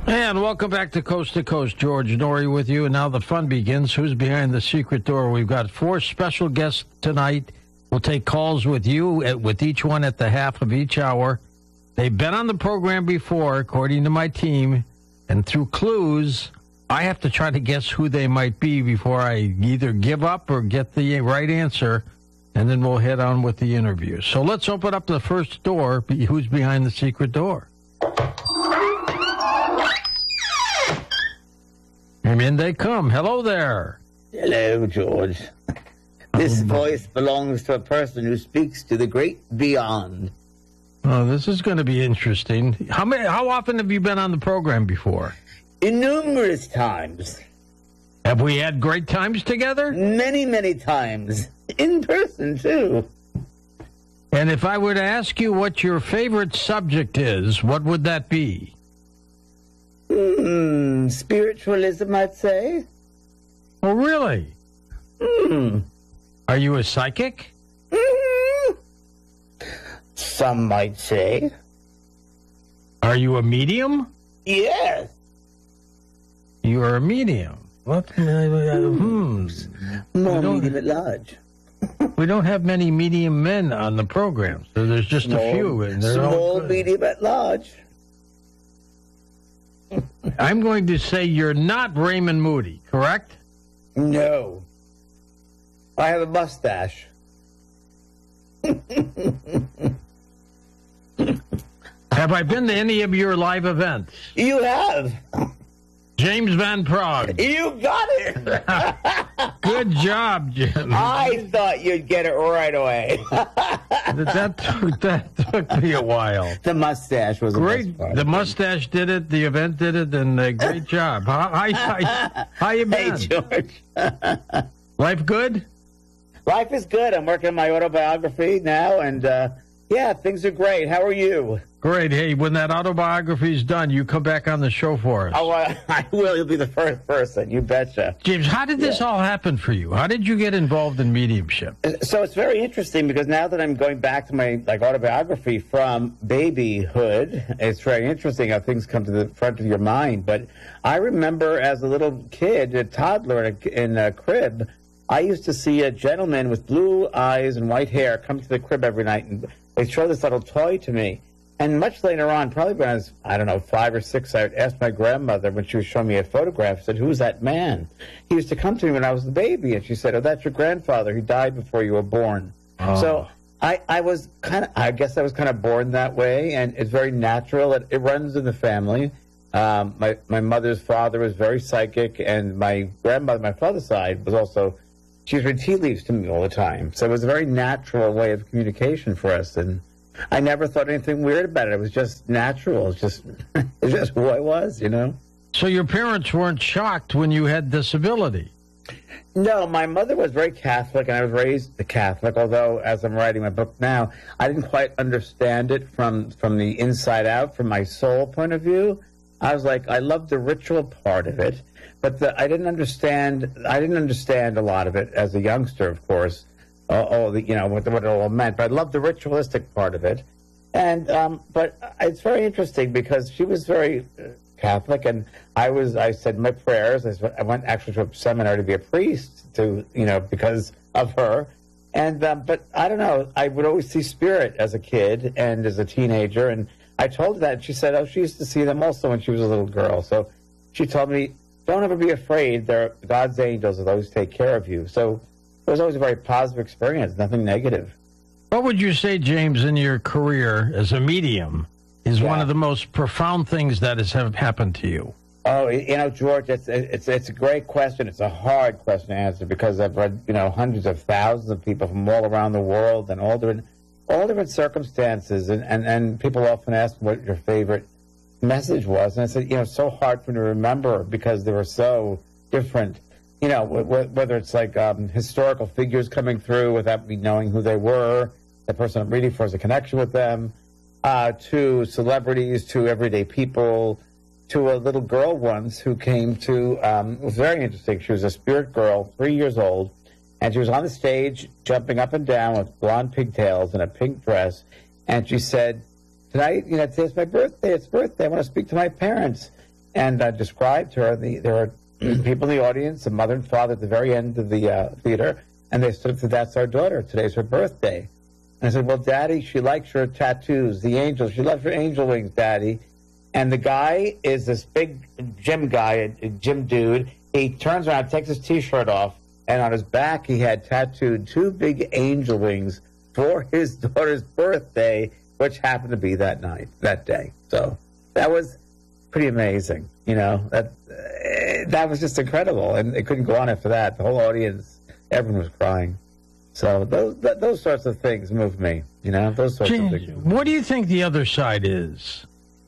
And welcome back to Coast. George Noory with you. And now the fun begins. Who's behind the secret door? We've got 4 special guests tonight. We'll take calls with you, with each one at the half of each hour. They've been on the program before, according to my team. And through clues, I have to try to guess who they might be before I either give up or get the right answer. And then we'll head on with the interview. So let's open up the first door. Who's behind the secret door? And in they come. Hello there. Hello, George. This voice belongs to a person who speaks to the great beyond. Oh, this is going to be interesting. How often have you been on the program before? Numerous times. Have we had great times together? Many, many times. In person, too. And if I were to ask you what your favorite subject is, what would that be? Spiritualism, I'd say. Oh, really? Are you a psychic? Some might say. Are you a medium? Yes. You are a medium. What? More medium at large. We don't have many medium men on the program, so there's just a few. And they're small, medium at large. I'm going to say you're not Raymond Moody, correct? No. I have a mustache. Have I been to any of your live events? You have. James Van Prague. You got it. Good job, Jim. I thought you'd get it right away. That took me a while. The mustache was great. The mustache did it. The event did it, and great job. How you been? Hey, George. Life good? Life is good. I'm working on my autobiography now, and yeah, things are great. How are you? Great. Hey, when that autobiography's done, you come back on the show for us. Oh, I will. You'll be the first person. You betcha. James, how did this all happen for you? How did you get involved in mediumship? So it's very interesting because now that I'm going back to my autobiography from babyhood, it's very interesting how things come to the front of your mind. But I remember as a little kid, a toddler in a crib, I used to see a gentleman with blue eyes and white hair come to the crib every night, and they'd show this little toy to me. And much later on, probably when I was, 5 or 6, I asked my grandmother when she was showing me a photograph, said, "Who's that man?" He used to come to me when I was a baby, and she said, "Oh, that's your grandfather. He died before you were born." Oh. So I was I guess I was kind of born that way, and it's very natural. It runs in the family. My mother's father was very psychic, and my grandmother, my father's side, was also, she was reading tea leaves to me all the time. So it was a very natural way of communication for us, and I never thought anything weird about it. It was just natural. It's just who I was, So your parents weren't shocked when you had disability? No, my mother was very Catholic, and I was raised Catholic, although as I'm writing my book now, I didn't quite understand it from the inside out, from my soul point of view. I was like, I loved the ritual part of it, but I didn't understand a lot of it as a youngster, of course. What it all meant, but I loved the ritualistic part of it, and but it's very interesting because she was very Catholic, and I said my prayers. I went actually to a seminary to be a priest because of her, and but I don't know. I would always see spirit as a kid and as a teenager, and I told her that, and she said, "Oh, she used to see them also when she was a little girl." So she told me, "Don't ever be afraid. They're God's angels will always take care of you." So it was always a very positive experience, nothing negative. What would you say, James, in your career as a medium is one of the most profound things that has happened to you? Oh, George, it's a great question. It's a hard question to answer because I've read, hundreds of thousands of people from all around the world and all different circumstances. And people often ask what your favorite message was. And I said, it's so hard for me to remember because they were so different. Whether it's like historical figures coming through without me knowing who they were, the person I'm reading for has a connection with them, to celebrities, to everyday people, to a little girl once who came to, it was very interesting. She was a spirit girl, 3 years old, and she was on the stage jumping up and down with blonde pigtails and a pink dress, and she said, "Tonight, today's my birthday. It's birthday. I want to speak to my parents." and I described her. There were people in the audience, the mother and father at the very end of the theater, and they stood up to, that's our daughter. Today's her birthday. And I said, well, Daddy, she likes her tattoos, the angels. She loves her angel wings, Daddy. And the guy is this big gym guy, a gym dude. He turns around, takes his T-shirt off, and on his back he had tattooed 2 big angel wings for his daughter's birthday, which happened to be that day. So that was pretty amazing. That was just incredible. And it couldn't go on after that. The whole audience, everyone was crying. So those sorts of things move me, those sorts of things. What do you think the other side is?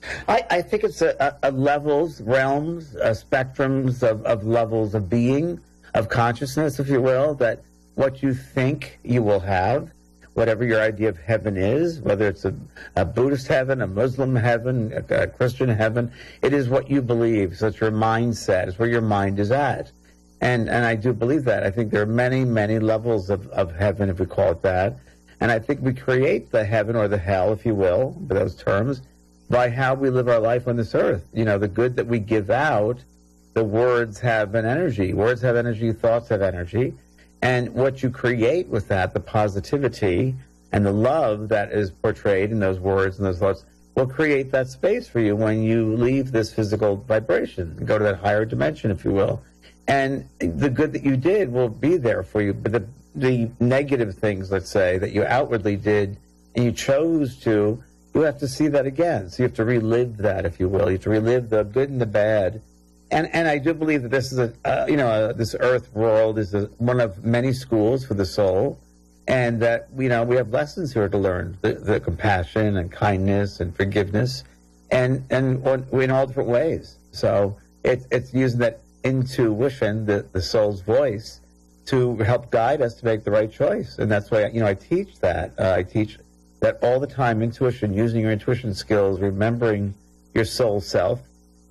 I think it's a levels, realms, spectrums of levels of being, of consciousness, if you will, that what you think you will have, whatever your idea of heaven is, whether it's a Buddhist heaven, a Muslim heaven, a Christian heaven, it is what you believe. So it's your mindset. It's where your mind is at. And I do believe that. I think there are many, many levels of heaven, if we call it that. And I think we create the heaven or the hell, if you will, by those terms, by how we live our life on this earth. The good that we give out, the words have an energy. Words have energy, thoughts have energy. And what you create with that, the positivity and the love that is portrayed in those words and those thoughts, will create that space for you when you leave this physical vibration and go to that higher dimension, if you will. And the good that you did will be there for you. But the negative things, let's say, that you outwardly did and you chose to, you have to see that again. So you have to relive that, if you will. You have to relive the good and the bad. And I do believe that this is this earth world is one of many schools for the soul, and that we have lessons here to learn: the compassion and kindness and forgiveness, and in all different ways. So it's using that intuition, the soul's voice, to help guide us to make the right choice. And that's why I teach that. I teach that all the time: intuition, using your intuition skills, remembering your soul self.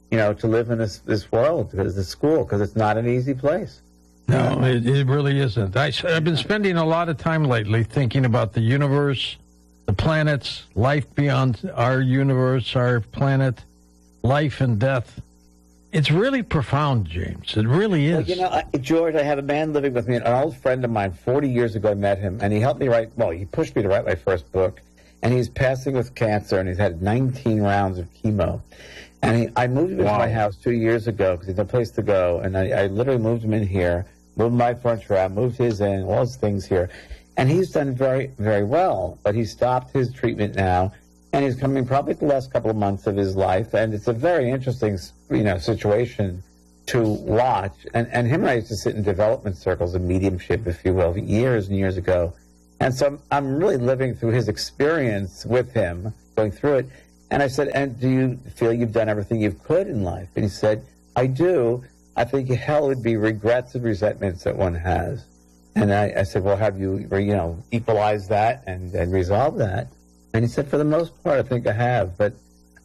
To live in this world, this school, because it's not an easy place. No, it really isn't. I've been spending a lot of time lately thinking about the universe, the planets, life beyond our universe, our planet, life and death. It's really profound, James. It really is. Well, George, I have a man living with me, an old friend of mine. 40 years ago, I met him, and he helped me write. Well, he pushed me to write my first book, and he's passing with cancer, and he's had 19 rounds of chemo. And I moved him into my house 2 years ago because he had no place to go. And I literally moved him in here, moved my furniture out, moved his in, all his things here. And he's done very, very well. But he stopped his treatment now. And he's coming probably the last couple of months of his life. And it's a very interesting, situation to watch. And him and I used to sit in development circles of mediumship, if you will, years and years ago. And so I'm really living through his experience with him, going through it. And I said, and do you feel you've done everything you could in life? And he said, I do. I think hell would be regrets and resentments that one has. And I said, well, have you, equalized that and resolved that? And he said, for the most part, I think I have. But,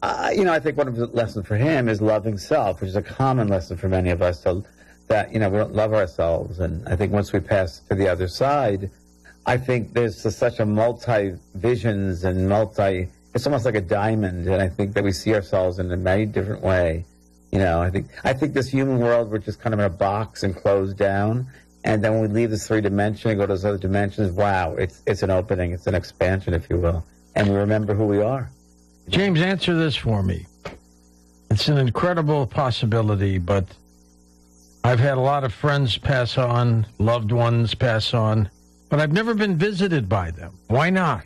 I think one of the lessons for him is loving self, which is a common lesson for many of us, that, we don't love ourselves. And I think once we pass to the other side, I think there's such a multi-visions and it's almost like a diamond, and I think that we see ourselves in a very different way. I think this human world, we're just kind of in a box and closed down, and then when we leave this 3-dimension and go to those other dimensions, wow, it's an opening, it's an expansion, if you will, and we remember who we are. James, answer this for me. It's an incredible possibility, but I've had a lot of friends pass on, loved ones pass on, but I've never been visited by them. Why not?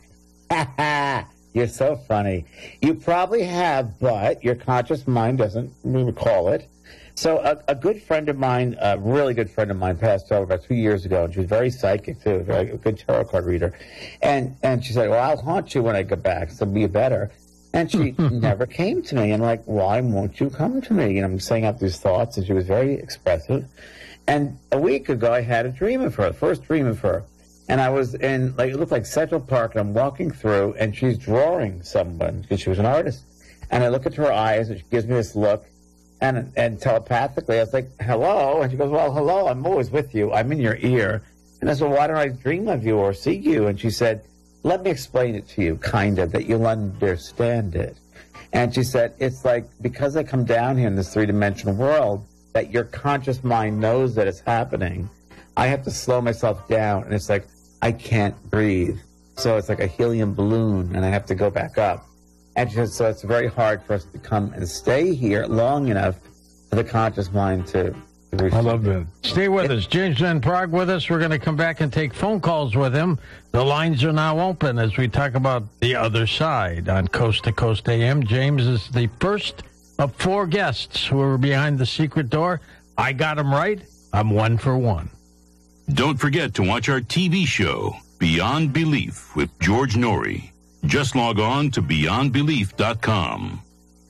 You're so funny. You probably have, but your conscious mind doesn't recall it. So a good friend of mine, a really good friend of mine, passed over about 2 years ago, and she was very psychic, too, very good tarot card reader. And she said, well, I'll haunt you when I get back, so be better. And she never came to me. And I'm like, why won't you come to me? I'm saying out these thoughts, and she was very expressive. And a week ago, I had a dream of her, the first dream of her. And I was in, it looked like Central Park, and I'm walking through, and she's drawing someone, because she was an artist. And I look into her eyes, and she gives me this look, and telepathically, I was like, hello? And she goes, well, hello, I'm always with you. I'm in your ear. And I said, why don't I dream of you or see you? And she said, let me explain it to you, kind of, that you'll understand it. And she said, it's like because I come down here in this three-dimensional world, that your conscious mind knows that it's happening. I have to slow myself down, and it's like I can't breathe. So it's like a helium balloon, and I have to go back up. And she said, so it's very hard for us to come and stay here long enough for the conscious mind to I love that. Stay with us. James Van Prague with us. We're going to come back and take phone calls with him. The lines are now open as we talk about the other side on Coast to Coast AM. James is the first of 4 guests who are behind the secret door. I got him right. I'm 1 for 1. Don't forget to watch our TV show, Beyond Belief with George Noory. Just log on to beyondbelief.com.